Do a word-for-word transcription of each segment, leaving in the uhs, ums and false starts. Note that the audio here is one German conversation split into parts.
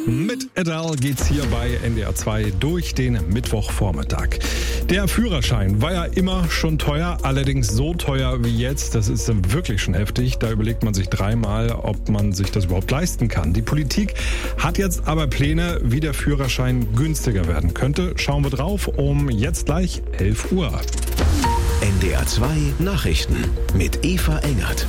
Mit Adele geht's hier bei N D R zwei durch den Mittwochvormittag. Der Führerschein war ja immer schon teuer, allerdings so teuer wie jetzt, das ist wirklich schon heftig. Da überlegt man sich dreimal, ob man sich das überhaupt leisten kann. Die Politik hat jetzt aber Pläne, wie der Führerschein günstiger werden könnte. Schauen wir drauf um jetzt gleich elf Uhr. N D R zwei Nachrichten mit Eva Engert.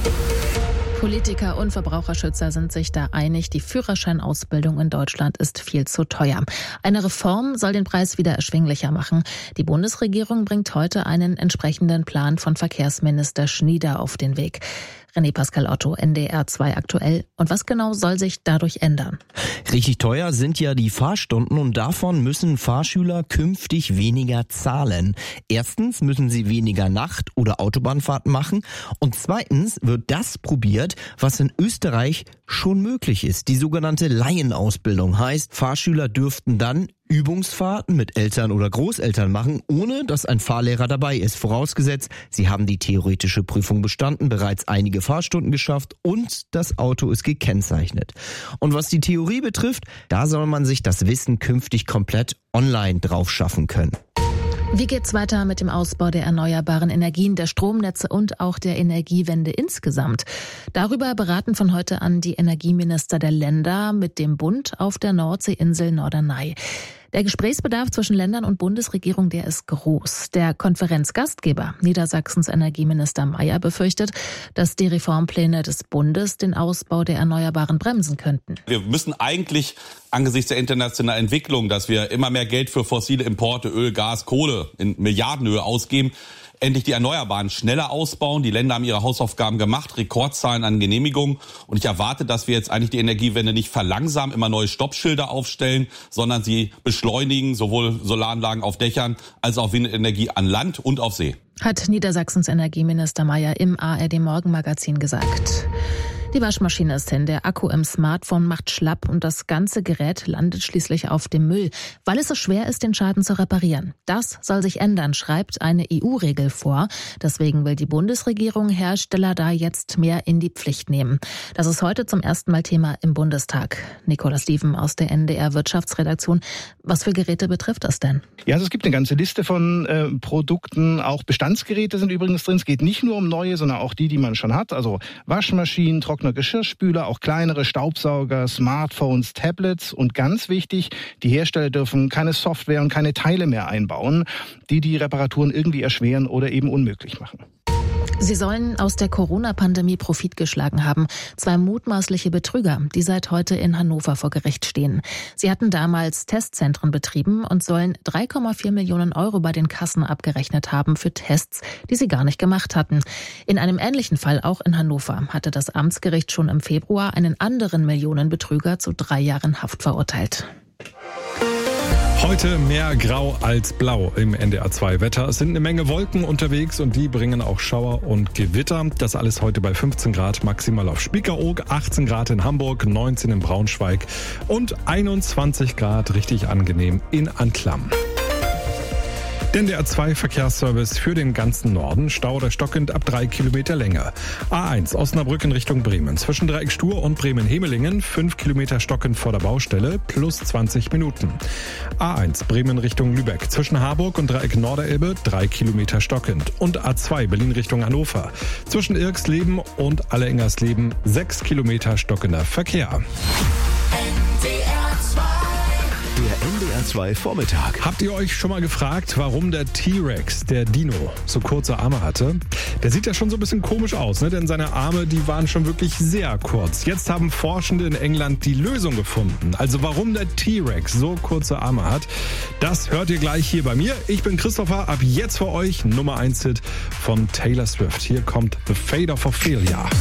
Politiker und Verbraucherschützer sind sich da einig, die Führerscheinausbildung in Deutschland ist viel zu teuer. Eine Reform soll den Preis wieder erschwinglicher machen. Die Bundesregierung bringt heute einen entsprechenden Plan von Verkehrsminister Schnieder auf den Weg. René Pascal Otto, N D R zwei aktuell. Und was genau soll sich dadurch ändern? Richtig teuer sind ja die Fahrstunden und davon müssen Fahrschüler künftig weniger zahlen. Erstens müssen sie weniger Nacht- oder Autobahnfahrten machen und zweitens wird das probiert, was in Österreich schon möglich ist. Die sogenannte Laienausbildung heißt, Fahrschüler dürften dann Übungsfahrten mit Eltern oder Großeltern machen, ohne dass ein Fahrlehrer dabei ist. Vorausgesetzt, sie haben die theoretische Prüfung bestanden, bereits einige Fahrstunden geschafft und das Auto ist gekennzeichnet. Und was die Theorie betrifft, da soll man sich das Wissen künftig komplett online drauf schaffen können. Wie geht's weiter mit dem Ausbau der erneuerbaren Energien, der Stromnetze und auch der Energiewende insgesamt? Darüber beraten von heute an die Energieminister der Länder mit dem Bund auf der Nordseeinsel Norderney. Der Gesprächsbedarf zwischen Ländern und Bundesregierung, der ist groß. Der Konferenzgastgeber, Niedersachsens Energieminister Mayer, befürchtet, dass die Reformpläne des Bundes den Ausbau der Erneuerbaren bremsen könnten. Wir müssen eigentlich angesichts der internationalen Entwicklung, dass wir immer mehr Geld für fossile Importe, Öl, Gas, Kohle in Milliardenhöhe ausgeben, endlich die Erneuerbaren schneller ausbauen. Die Länder haben ihre Hausaufgaben gemacht, Rekordzahlen an Genehmigungen. Und ich erwarte, dass wir jetzt eigentlich die Energiewende nicht verlangsamen, immer neue Stoppschilder aufstellen, sondern sie beschleunigen, sowohl Solaranlagen auf Dächern als auch Windenergie an Land und auf See. Hat Niedersachsens Energieminister Mayer im A R D Morgenmagazin gesagt. Die Waschmaschine ist hin, der Akku im Smartphone macht schlapp und das ganze Gerät landet schließlich auf dem Müll, weil es so schwer ist, den Schaden zu reparieren. Das soll sich ändern, schreibt eine E U-Regel vor. Deswegen will die Bundesregierung Hersteller da jetzt mehr in die Pflicht nehmen. Das ist heute zum ersten Mal Thema im Bundestag. Nicola Steven aus der N D R Wirtschaftsredaktion. Was für Geräte betrifft das denn? Ja, also es gibt eine ganze Liste von äh, Produkten. Auch Bestandsgeräte sind übrigens drin. Es geht nicht nur um neue, sondern auch die, die man schon hat. Also Waschmaschinen, Trockner, Geschirrspüler, auch kleinere Staubsauger, Smartphones, Tablets und ganz wichtig, die Hersteller dürfen keine Software und keine Teile mehr einbauen, die die Reparaturen irgendwie erschweren oder eben unmöglich machen. Sie sollen aus der Corona-Pandemie Profit geschlagen haben. Zwei mutmaßliche Betrüger, die seit heute in Hannover vor Gericht stehen. Sie hatten damals Testzentren betrieben und sollen drei Komma vier Millionen Euro bei den Kassen abgerechnet haben für Tests, die sie gar nicht gemacht hatten. In einem ähnlichen Fall, auch in Hannover, hatte das Amtsgericht schon im Februar einen anderen Millionenbetrüger zu drei Jahren Haft verurteilt. Heute mehr Grau als Blau im N D R zwei Wetter. Es sind eine Menge Wolken unterwegs und die bringen auch Schauer und Gewitter. Das alles heute bei fünfzehn Grad maximal auf Spiekeroog, achtzehn Grad in Hamburg, neunzehn in Braunschweig und einundzwanzig Grad richtig angenehm in Anklam. Der N D R zwei Verkehrsservice für den ganzen Norden. Stau oder stockend ab drei Kilometer Länge. A eins Osnabrück in Richtung Bremen. Zwischen Dreieck Stur und Bremen-Hemelingen fünf Kilometer stockend vor der Baustelle plus zwanzig Minuten. A eins Bremen Richtung Lübeck. Zwischen Harburg und Dreieck Norderelbe drei Kilometer stockend. Und A zwei Berlin Richtung Hannover. Zwischen Irksleben und Alleingersleben sechs Kilometer stockender Verkehr. Der N D R zwei Vormittag. Habt ihr euch schon mal gefragt, warum der T-Rex, der Dino, so kurze Arme hatte? Der sieht ja schon so ein bisschen komisch aus, ne? Denn seine Arme, die waren schon wirklich sehr kurz. Jetzt haben Forschende in England die Lösung gefunden. Also warum der T-Rex so kurze Arme hat, das hört ihr gleich hier bei mir. Ich bin Christopher, ab jetzt für euch Nummer eins Hit von Taylor Swift. Hier kommt The Fate of Ophelia.